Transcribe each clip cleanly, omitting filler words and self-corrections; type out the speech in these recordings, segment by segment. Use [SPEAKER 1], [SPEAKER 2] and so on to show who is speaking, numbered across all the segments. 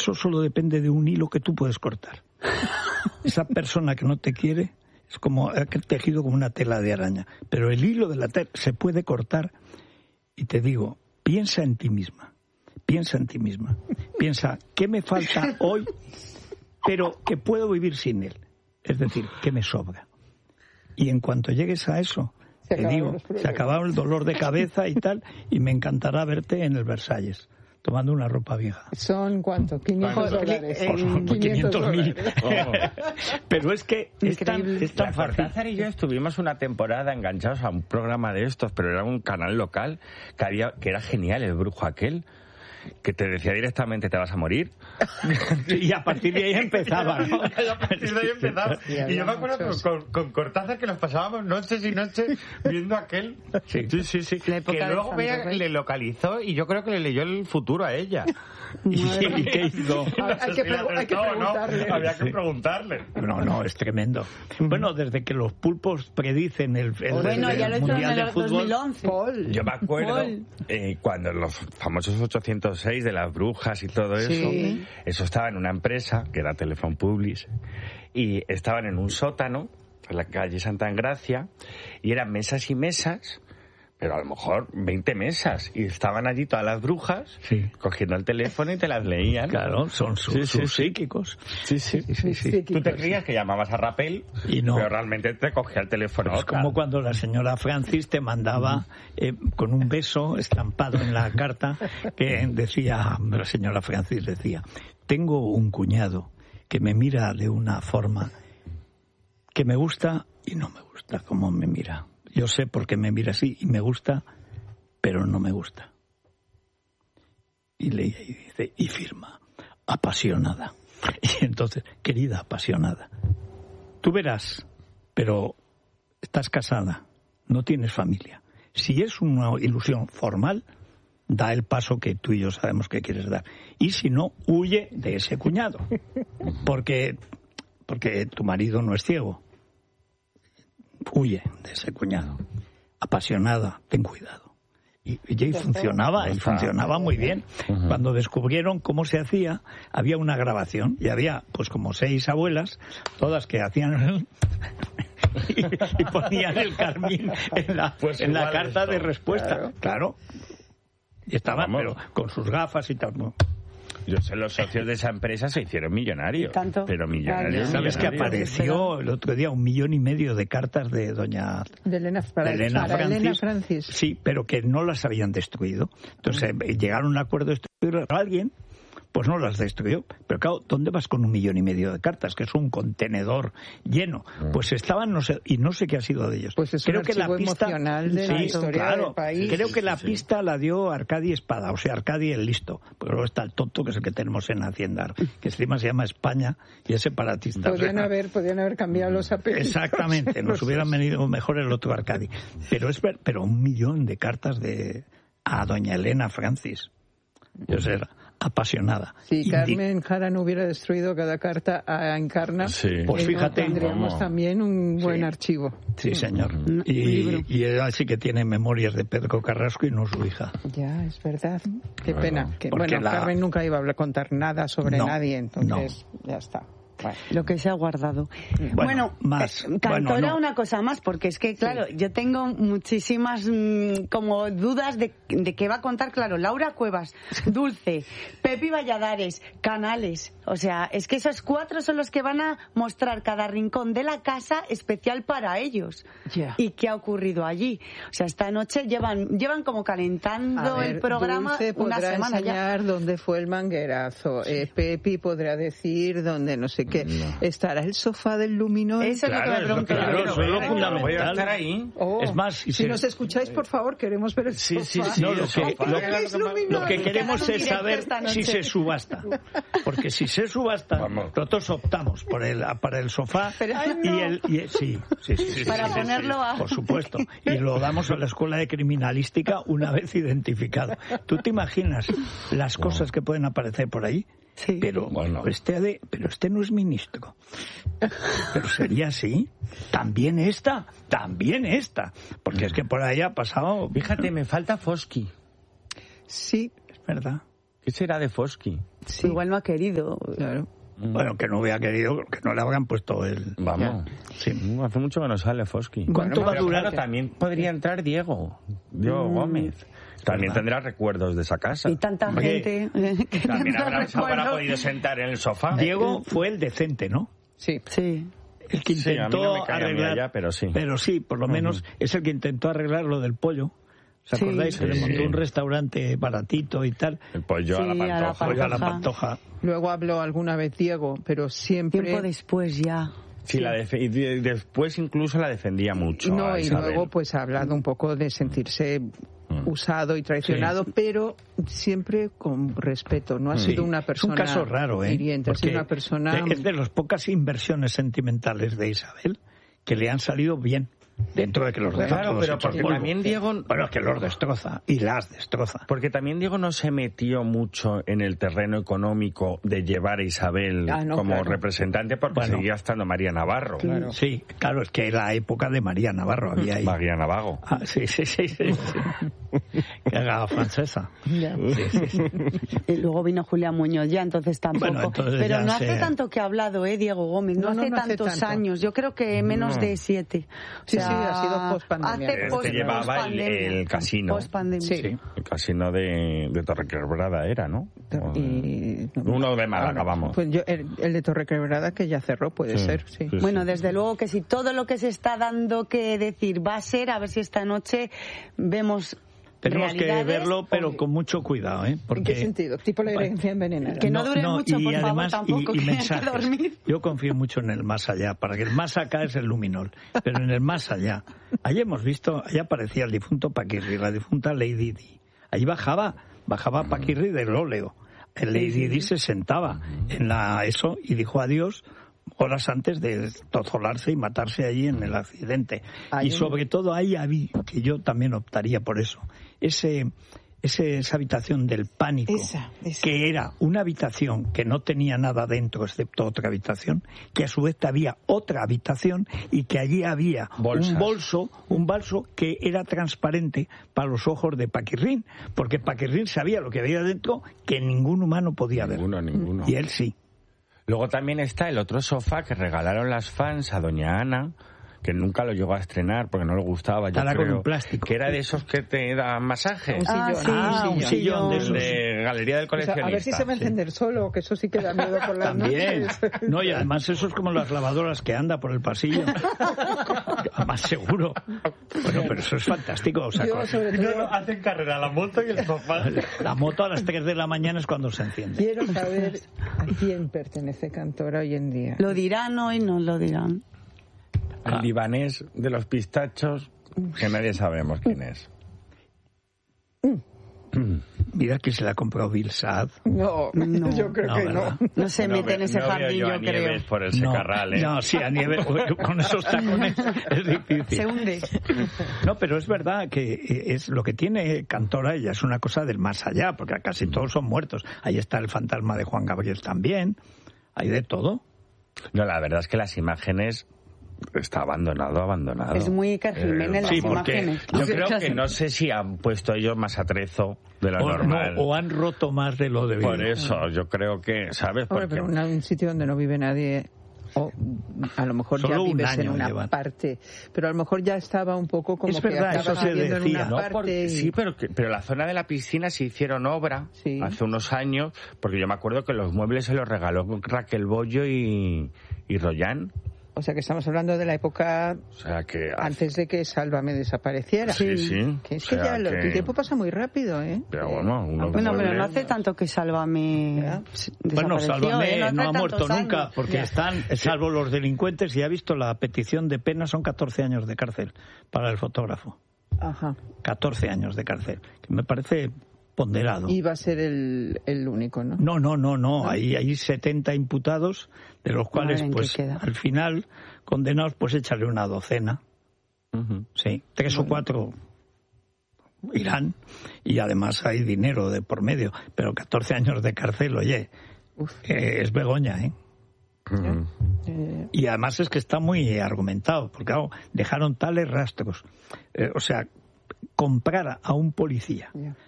[SPEAKER 1] eso solo depende de un hilo que tú puedes cortar. Esa persona que no te quiere es como tejido como una tela de araña. Pero el hilo de la tela se puede cortar. Y te digo, piensa en ti misma. Piensa en ti misma. Piensa, ¿qué me falta hoy? Pero que puedo vivir sin él. Es decir, ¿qué me sobra? Y en cuanto llegues a eso, te digo, se acababa el dolor de cabeza y tal, y me encantará verte en el Versalles, tomando una ropa vieja.
[SPEAKER 2] ¿Son cuánto? $500.
[SPEAKER 1] 500.000. Pero es que es tan fácil.
[SPEAKER 3] Cortázar y yo estuvimos una temporada enganchados a un programa de estos, pero era un canal local que era genial, El Brujo Aquel, que te decía directamente te vas a morir.
[SPEAKER 1] Y a partir de ahí empezaba, ¿no?
[SPEAKER 3] Y a partir de ahí empezaba. Y yo me acuerdo con Cortázar que nos pasábamos noches y noches viendo aquel. Sí. Que luego le localizó y yo creo que le leyó el futuro a ella.
[SPEAKER 1] ¿Y qué hizo?
[SPEAKER 2] Hay que preguntarle.
[SPEAKER 3] ¿No? Había que preguntarle.
[SPEAKER 1] No, es tremendo. Bueno, desde que los pulpos predicen el Mundial de Fútbol.
[SPEAKER 4] 2011.
[SPEAKER 3] Yo me acuerdo cuando los famosos 806 de las brujas y todo eso, eso estaba en una empresa que era Telefon Publis y estaban en un sótano en la calle Santa Engracia y eran mesas y mesas, pero a lo mejor 20 mesas, y estaban allí todas las brujas cogiendo el teléfono y te las leían.
[SPEAKER 1] Claro, son sus psíquicos.
[SPEAKER 3] Sí. Tú te creías que llamabas a Rapel, y no, pero realmente te cogía el teléfono.
[SPEAKER 1] Es como cuando la señora Francis te mandaba con un beso estampado en la carta que decía, la señora Francis decía, tengo un cuñado que me mira de una forma que me gusta y no me gusta como me mira. Yo sé por qué me mira así y me gusta, pero no me gusta. Y leía y dice, y firma, apasionada. Y entonces, querida apasionada, tú verás, pero estás casada, no tienes familia. Si es una ilusión formal, da el paso que tú y yo sabemos que quieres dar. Y si no, huye de ese cuñado. Porque tu marido no es ciego. Huye de ese cuñado. Apasionada, ten cuidado. Y funcionaba muy bien. Cuando descubrieron cómo se hacía, había una grabación y había pues como 6 abuelas, todas que hacían y ponían el carmín en la carta de respuesta. Claro. Y estaban pero con sus gafas y tal. ¿No?
[SPEAKER 3] Yo sé, los socios de esa empresa se hicieron millonarios. ¿Tanto? Pero millonarios.
[SPEAKER 1] ¿Sabes que apareció el otro día 1,5 millones de cartas de doña
[SPEAKER 2] Elena Francis?
[SPEAKER 1] Sí, pero que no las habían destruido. Entonces llegaron a un acuerdo de destruir a alguien, pues no las destruyó. Pero claro, ¿dónde vas con 1,5 millones de cartas? Que es un contenedor lleno. Pues estaban, no sé qué ha sido de ellos.
[SPEAKER 2] Pues es creo un archivo emocional de la historia del país.
[SPEAKER 1] Creo que la pista la dio Arcadi Espada, o sea, Arcadi el listo. Pero luego está el tonto, que es el que tenemos en Hacienda, que encima se llama España y es separatista.
[SPEAKER 2] Podían haber cambiado los apellidos.
[SPEAKER 1] Exactamente, nos hubieran venido mejor el otro Arcadi. Pero 1 millón de cartas a doña Elena Francis. Yo sé, apasionada.
[SPEAKER 2] Si Carmen Jara no hubiera destruido cada carta a Encarna,
[SPEAKER 1] pues fíjate,
[SPEAKER 2] tendríamos también un buen archivo.
[SPEAKER 1] Sí, señor. Y él sí que tiene memorias de Pedro Carrasco y no su hija.
[SPEAKER 2] Ya, es verdad. Qué pena. Carmen nunca iba a contar nada sobre nadie, entonces ya está.
[SPEAKER 4] Bueno, lo que se ha guardado.
[SPEAKER 1] Cantora,
[SPEAKER 4] una cosa más, porque es que, claro, yo tengo muchísimas como dudas de qué va a contar, claro, Laura Cuevas, Dulce, Pepi Valladares, Canales, o sea, es que esos 4 son los que van a mostrar cada rincón de la casa especial para ellos. ¿Y qué ha ocurrido allí? O sea, esta noche llevan como calentando el programa
[SPEAKER 2] Dulce
[SPEAKER 4] una semana ya.
[SPEAKER 2] podrá enseñar dónde fue el manguerazo, Pepi podrá decir dónde no sé qué. ¿Estará el sofá del Luminol?
[SPEAKER 4] Eso es lo que me pregunto.
[SPEAKER 1] Claro, eso es lo fundamental.
[SPEAKER 3] Voy a estar ahí.
[SPEAKER 1] Es más,
[SPEAKER 2] si nos escucháis, por favor, queremos ver el sofá.
[SPEAKER 1] Lo que queremos es saber si se subasta. Porque si se subasta, nosotros optamos para el sofá
[SPEAKER 4] para ponerlo a...
[SPEAKER 1] Por supuesto. Y lo damos a la Escuela de Criminalística una vez identificado. ¿Tú te imaginas las cosas que pueden aparecer por ahí?
[SPEAKER 4] Sí.
[SPEAKER 1] Pero este no es ministro. Pero sería así. También esta. Porque es que por ahí ha pasado.
[SPEAKER 3] Fíjate, me falta Foschi.
[SPEAKER 2] Sí,
[SPEAKER 1] es verdad.
[SPEAKER 3] ¿Qué será de Foschi?
[SPEAKER 4] Sí. Igual no ha querido.
[SPEAKER 2] Claro.
[SPEAKER 1] Bueno, que no hubiera querido, que no le habrán puesto el...
[SPEAKER 3] Vamos.
[SPEAKER 1] Sí.
[SPEAKER 3] Hace mucho que no sale Foschi.
[SPEAKER 1] ¿Cuánto va a durar?
[SPEAKER 3] Claro, también podría entrar Diego Gómez. También tendrá recuerdos de esa casa.
[SPEAKER 4] Y tanta gente que
[SPEAKER 3] también habrá
[SPEAKER 4] recuerdos.
[SPEAKER 3] podido sentar en el sofá.
[SPEAKER 1] Diego fue el decente, ¿no?
[SPEAKER 2] Sí.
[SPEAKER 1] El que
[SPEAKER 3] Sí, a mí
[SPEAKER 1] intentó
[SPEAKER 3] no me cae
[SPEAKER 1] arreglar...
[SPEAKER 3] ya, pero sí.
[SPEAKER 1] Pero sí, por lo menos es el que intentó arreglar lo del pollo. ¿Os acordáis?
[SPEAKER 4] Sí,
[SPEAKER 1] que le montó
[SPEAKER 3] sí.
[SPEAKER 1] un restaurante baratito y tal.
[SPEAKER 3] El pollo a la
[SPEAKER 4] Sí, a la
[SPEAKER 3] pantoja.
[SPEAKER 1] Pollo a la pantoja.
[SPEAKER 2] Luego habló alguna vez Diego, pero siempre...
[SPEAKER 4] Tiempo después ya.
[SPEAKER 3] Sí, y después incluso la defendía mucho.
[SPEAKER 2] No,
[SPEAKER 3] a
[SPEAKER 2] y
[SPEAKER 3] Isabel.
[SPEAKER 2] luego pues ha hablado un poco de sentirse usado y traicionado, pero siempre con respeto. No ha sido una persona
[SPEAKER 1] Es un caso raro,
[SPEAKER 2] hiriente, ha sido una persona...
[SPEAKER 1] Es de las pocas inversiones sentimentales de Isabel que le han salido bien. Dentro de que los deja
[SPEAKER 3] Claro,
[SPEAKER 1] todos
[SPEAKER 3] pero
[SPEAKER 1] hechos
[SPEAKER 3] porque
[SPEAKER 1] polvo.
[SPEAKER 3] también Diego...
[SPEAKER 1] Bueno, es que los destroza y las destroza.
[SPEAKER 3] Porque también Diego no se metió mucho en el terreno económico de llevar a Isabel como representante, porque seguía estando María Navarro.
[SPEAKER 2] Claro.
[SPEAKER 1] Sí, claro, es que era la época de María Navarro. Había ahí.
[SPEAKER 3] María Navago.
[SPEAKER 1] Ah, sí. Que haga francesa.
[SPEAKER 2] Ya.
[SPEAKER 1] Sí.
[SPEAKER 4] Y luego vino Julia Muñoz ya, entonces tampoco.
[SPEAKER 1] Bueno, entonces
[SPEAKER 4] pero
[SPEAKER 1] ya
[SPEAKER 4] no hace
[SPEAKER 1] se-
[SPEAKER 4] tanto que ha hablado, Diego Gómez. No,
[SPEAKER 2] No
[SPEAKER 4] hace
[SPEAKER 2] hace
[SPEAKER 4] tantos
[SPEAKER 2] tanto.
[SPEAKER 4] años. Yo creo que menos de 7.
[SPEAKER 2] Sí, ha sido pospandemia.
[SPEAKER 4] Hace
[SPEAKER 3] Este llevaba el casino.
[SPEAKER 4] Pospandemia.
[SPEAKER 2] Sí.
[SPEAKER 3] El casino de Torrequebrada era, ¿no?
[SPEAKER 2] Y-
[SPEAKER 3] Uno de Málaga, vamos.
[SPEAKER 2] Pues el de Torrequebrada que ya cerró, puede ser, sí.
[SPEAKER 4] Bueno, desde luego que si todo lo que se está dando que decir va a ser, a ver si esta noche vemos
[SPEAKER 1] Tenemos que
[SPEAKER 4] realidades,
[SPEAKER 1] verlo, pero
[SPEAKER 4] o-
[SPEAKER 1] con mucho cuidado, ¿eh?
[SPEAKER 2] ¿En qué sentido? Tipo la herencia envenenada.
[SPEAKER 4] Que no dure mucho,
[SPEAKER 1] y
[SPEAKER 4] por favor,
[SPEAKER 1] además,
[SPEAKER 4] tampoco,
[SPEAKER 1] y
[SPEAKER 4] que hay que
[SPEAKER 1] mensajes.
[SPEAKER 4] dormir.
[SPEAKER 1] Yo confío mucho en el más allá, para que el más acá es el luminol, pero en el más allá. Allí hemos visto, allá aparecía el difunto Paquirri, la difunta Lady Di. Allí bajaba Paquirri del óleo. El Lady Di se sentaba en eso y dijo adiós horas antes de tozolarse y matarse allí en el accidente. Y sobre todo ahí había, que yo también optaría por eso, esa habitación del pánico,
[SPEAKER 2] Esa.
[SPEAKER 1] que era una habitación que no tenía nada dentro excepto otra habitación, que a su vez había otra habitación y que allí había
[SPEAKER 3] Bolsas.
[SPEAKER 1] un balso que era transparente para los ojos de Paquirrín, porque Paquirrín sabía lo que había dentro que ningún humano podía ver.
[SPEAKER 3] Ninguno.
[SPEAKER 1] Y él sí.
[SPEAKER 3] Luego también está el otro sofá que regalaron las fans a doña Ana, que nunca lo llegó a estrenar porque no le gustaba, yo
[SPEAKER 1] Estará con
[SPEAKER 3] creo,
[SPEAKER 1] un plástico.
[SPEAKER 3] que era de esos que te dan masajes.
[SPEAKER 1] Un sillón de esos.
[SPEAKER 3] De Galería del
[SPEAKER 2] Pues
[SPEAKER 3] Coleccionista.
[SPEAKER 2] a ver si se va a encender solo, que eso sí que da miedo por las
[SPEAKER 1] También.
[SPEAKER 2] noches.
[SPEAKER 1] No, y además eso es como las lavadoras que anda por el pasillo. Más seguro. Bueno, pero eso es fantástico. O sea,
[SPEAKER 2] Yo, sobre todo,
[SPEAKER 3] hacen carrera la moto y el sofá.
[SPEAKER 1] la moto a las 3 de la mañana es cuando se enciende.
[SPEAKER 2] quiero saber a quién pertenece Cantora hoy en día.
[SPEAKER 4] Lo dirán hoy, no lo dirán.
[SPEAKER 3] El libanés de los pistachos, que nadie sabemos quién es.
[SPEAKER 1] Mira que se la compró Bill Saad.
[SPEAKER 2] No,
[SPEAKER 4] No.
[SPEAKER 2] yo creo
[SPEAKER 1] No,
[SPEAKER 2] que
[SPEAKER 1] ¿verdad?
[SPEAKER 2] no.
[SPEAKER 4] No se mete en ese
[SPEAKER 3] no veo
[SPEAKER 4] jardín,
[SPEAKER 3] yo a
[SPEAKER 4] yo creo.
[SPEAKER 3] Nieves por el Secarral, ¿eh?
[SPEAKER 1] No, sí, a nieve, con esos tacones es difícil.
[SPEAKER 4] Se hunde.
[SPEAKER 1] No, pero es verdad que es lo que tiene Cantora, ella es una cosa del más allá, porque casi todos son muertos. Ahí está el fantasma de Juan Gabriel también, hay de todo.
[SPEAKER 3] No, la verdad es que las imágenes está abandonado.
[SPEAKER 4] Es muy Iker Jiménez las
[SPEAKER 1] sí, porque
[SPEAKER 4] imágenes.
[SPEAKER 3] Yo creo que no sé si han puesto ellos más atrezo de lo normal.
[SPEAKER 1] O han roto más de lo debido.
[SPEAKER 3] Por eso, yo creo que, ¿sabes?
[SPEAKER 2] Hombre,
[SPEAKER 3] Porque
[SPEAKER 2] pero un sitio donde no vive nadie, o a lo mejor
[SPEAKER 1] Solo
[SPEAKER 2] ya
[SPEAKER 1] un
[SPEAKER 2] vives en
[SPEAKER 1] año
[SPEAKER 2] una
[SPEAKER 1] llevan.
[SPEAKER 2] parte, pero a lo mejor ya estaba un poco como
[SPEAKER 1] Es
[SPEAKER 2] que
[SPEAKER 1] verdad,
[SPEAKER 2] estabas
[SPEAKER 1] eso se
[SPEAKER 2] viviendo en
[SPEAKER 1] decía,
[SPEAKER 2] una
[SPEAKER 3] no,
[SPEAKER 2] parte y-
[SPEAKER 3] sí, pero la zona de la piscina se hicieron obra
[SPEAKER 2] Sí.
[SPEAKER 3] hace unos años, porque yo me acuerdo que los muebles se los regaló Raquel Bollo y Rollán.
[SPEAKER 2] O sea que estamos hablando de la época
[SPEAKER 3] O sea que...
[SPEAKER 2] antes de que Sálvame desapareciera.
[SPEAKER 3] Sí, sí.
[SPEAKER 2] Que es
[SPEAKER 3] O
[SPEAKER 2] que
[SPEAKER 3] sea
[SPEAKER 2] ya el
[SPEAKER 3] que-
[SPEAKER 2] tiempo pasa muy rápido, ¿eh?
[SPEAKER 3] Pero bueno, unos
[SPEAKER 4] Bueno, pero no
[SPEAKER 3] muebles-
[SPEAKER 4] hace tanto que Sálvame
[SPEAKER 2] Ya.
[SPEAKER 1] Bueno,
[SPEAKER 4] desapareció,
[SPEAKER 1] Sálvame
[SPEAKER 4] hace
[SPEAKER 1] no ha muerto
[SPEAKER 4] tantos
[SPEAKER 1] nunca,
[SPEAKER 4] años.
[SPEAKER 1] porque
[SPEAKER 4] Ya.
[SPEAKER 1] están, salvo los delincuentes, y ha visto la petición de pena, son 14 años de cárcel para el fotógrafo.
[SPEAKER 2] Ajá.
[SPEAKER 1] 14 años de cárcel, que me parece ponderado.
[SPEAKER 2] Y va a ser el único, ¿no?
[SPEAKER 1] No. Hay 70 imputados, de los cuales,
[SPEAKER 4] ver en
[SPEAKER 1] pues,
[SPEAKER 4] qué queda.
[SPEAKER 1] al final, condenados, pues échale una docena.
[SPEAKER 3] Ujú.
[SPEAKER 1] Sí, 3 o 4 irán, y además hay dinero de por medio. Pero 14 años de cárcel, oye, es Begoña, ¿eh?
[SPEAKER 3] Ujú.
[SPEAKER 1] Y además es que está muy argumentado, porque claro, dejaron tales rastros. O sea, comprar a un policía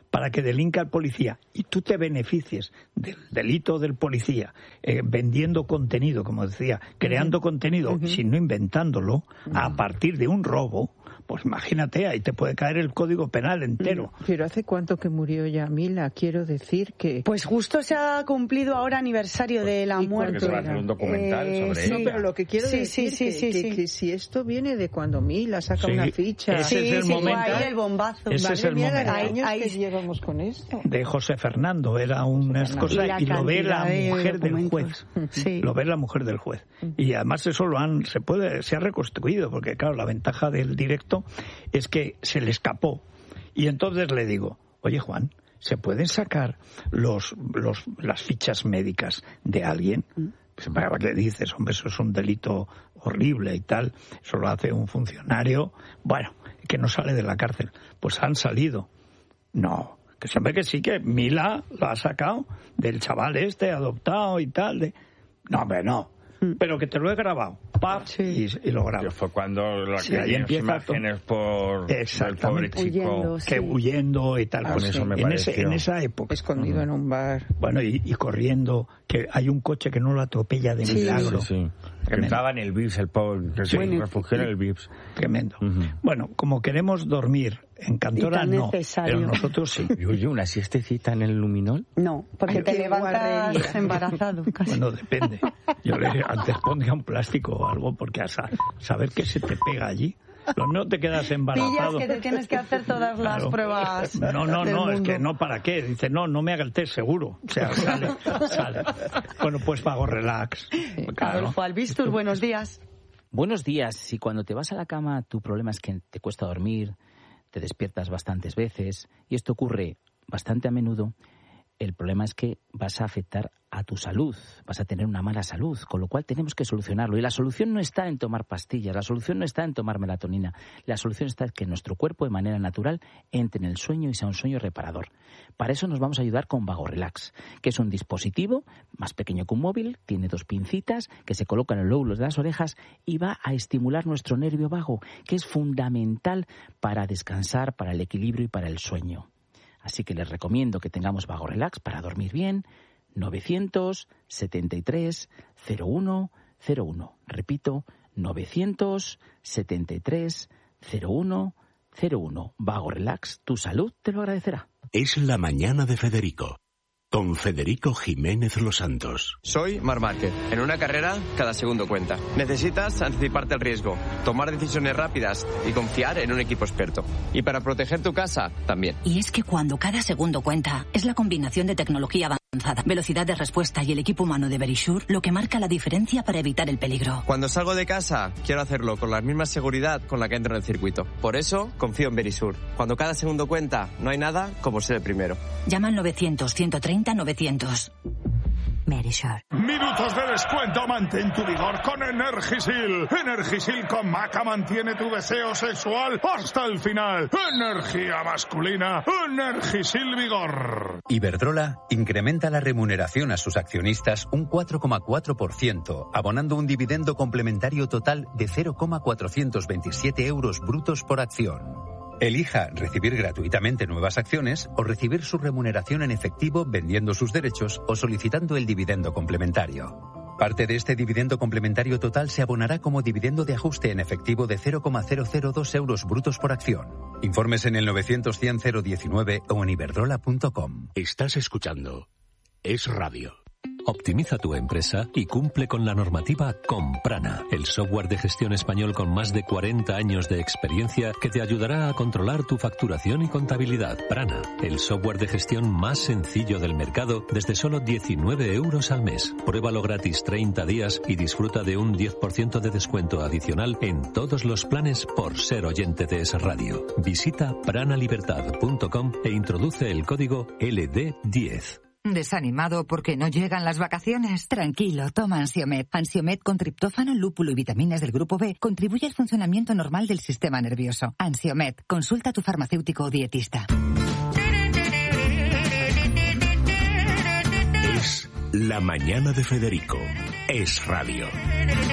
[SPEAKER 1] para que delinca el policía y tú te beneficies del delito del policía, vendiendo contenido, como decía, creando contenido, sino inventándolo, a partir de un robo, pues imagínate, ahí te puede caer el Código Penal entero.
[SPEAKER 2] Pero ¿hace cuánto que murió Yamila? Quiero decir que...
[SPEAKER 4] Pues justo se ha cumplido ahora aniversario de la muerte.
[SPEAKER 3] Porque se va a hacer un documental sobre ella.
[SPEAKER 2] No, pero lo que quiero decir que si esto viene de cuando Mila saca una ficha...
[SPEAKER 1] Ese es el momento.
[SPEAKER 4] Ahí el bombazo.
[SPEAKER 1] Ese es el momento.
[SPEAKER 2] Ahí llevamos con esto.
[SPEAKER 1] De José Fernando, era una cosa, y lo ve la mujer del juez. Lo ve la mujer del juez. Y además eso se ha reconstruido, porque claro, la ventaja del directo es que se le escapó. Y entonces le digo, oye Juan, ¿se pueden sacar las fichas médicas de alguien? Pues, ¿para qué dices? Hombre, eso es un delito horrible y tal. Eso lo hace un funcionario, bueno, que no sale de la cárcel. Pues han salido. No, que siempre que sí, que Mila lo ha sacado del chaval adoptado y tal. No, hombre, no. Pero que te lo he grabado, y lo grabo.
[SPEAKER 3] Que fue cuando hay imágenes por el pobre chico
[SPEAKER 1] huyendo y tal.
[SPEAKER 3] Pues eso me pareció.
[SPEAKER 1] En esa época.
[SPEAKER 2] Escondido en un bar.
[SPEAKER 1] Bueno, y corriendo, que hay un coche que no lo atropella de milagro.
[SPEAKER 3] Que entraba en el VIPS, el pobre, que se refugió en el VIPS.
[SPEAKER 1] Tremendo. Bueno, como queremos dormir en Cantora, no, pero nosotros sí.
[SPEAKER 3] Oye, ¿una siestecita en el luminol?
[SPEAKER 4] No, porque te levantas embarazado. Casi.
[SPEAKER 1] Bueno, depende. Yo antes pondría un plástico o algo, porque a saber qué se te pega allí. No te quedas embarazado.
[SPEAKER 4] Pillas que te tienes que hacer todas las pruebas.
[SPEAKER 1] No, es que no, ¿para qué? Dice, no me haga el test, seguro. O sea, sale. Bueno, pues pago relax.
[SPEAKER 4] Adolfo Albistur, buenos días.
[SPEAKER 5] Buenos días. Si cuando te vas a la cama tu problema es que te cuesta dormir, te despiertas bastantes veces, y esto ocurre bastante a menudo, el problema es que vas a afectar a tu salud, vas a tener una mala salud, con lo cual tenemos que solucionarlo. Y la solución no está en tomar pastillas, la solución no está en tomar melatonina, la solución está en que nuestro cuerpo de manera natural entre en el sueño y sea un sueño reparador. Para eso nos vamos a ayudar con Vago Relax, que es un dispositivo más pequeño que un móvil, tiene 2 pincitas que se colocan en los lóbulos de las orejas y va a estimular nuestro nervio vago, que es fundamental para descansar, para el equilibrio y para el sueño. Así que les recomiendo que tengamos Vago Relax para dormir bien. 973 01 01. Repito, 973 01 01. Vago Relax, tu salud te lo agradecerá.
[SPEAKER 6] Es la mañana de Federico, con Federico Jiménez Los Santos.
[SPEAKER 7] Soy Marc Márquez. En una carrera, cada segundo cuenta. Necesitas anticiparte al riesgo, tomar decisiones rápidas y confiar en un equipo experto. Y para proteger tu casa, también.
[SPEAKER 8] Y es que cuando cada segundo cuenta, es la combinación de tecnología avanzada, velocidad de respuesta y el equipo humano de Verisure lo que marca la diferencia para evitar el peligro.
[SPEAKER 7] Cuando salgo de casa, quiero hacerlo con la misma seguridad con la que entro en el circuito. Por eso, confío en Verisure. Cuando cada segundo cuenta, no hay nada como ser el primero.
[SPEAKER 8] Llama al 900-130-900. Verisure.
[SPEAKER 9] Minutos de descuento, mantén tu vigor con Energisil. Energisil con Maca mantiene tu deseo sexual hasta el final. Energía masculina, Energisil Vigor.
[SPEAKER 10] Iberdrola incrementa la remuneración a sus accionistas un 4,4%, abonando un dividendo complementario total de 0,427 euros brutos por acción. Elija recibir gratuitamente nuevas acciones o recibir su remuneración en efectivo vendiendo sus derechos o solicitando el dividendo complementario. Parte de este dividendo complementario total se abonará como dividendo de ajuste en efectivo de 0,002 euros brutos por acción. Informes en el 900-100-019 o en iberdrola.com.
[SPEAKER 6] Estás escuchando Es Radio.
[SPEAKER 11] Optimiza tu empresa y cumple con la normativa con Prana, el software de gestión español con más de 40 años de experiencia que te ayudará a controlar tu facturación y contabilidad. Prana, el software de gestión más sencillo del mercado desde solo 19 euros al mes. Pruébalo gratis 30 días y disfruta de un 10% de descuento adicional en todos los planes por ser oyente de Es Radio. Visita pranalibertad.com e introduce el código LD10.
[SPEAKER 12] ¿Desanimado porque no llegan las vacaciones? Tranquilo, toma Ansiomed. Ansiomed con triptófano, lúpulo y vitaminas del grupo B contribuye al funcionamiento normal del sistema nervioso. Ansiomed, consulta a tu farmacéutico o dietista.
[SPEAKER 6] Es la mañana de Federico. Es Radio.